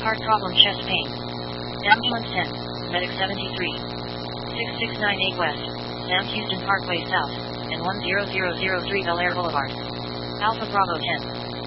Heart problem, chest pain. Ambulance 10, Medic 73. 6698 West, Sam Houston Parkway South, and 10003 Bel Air Boulevard. Alpha Bravo 10.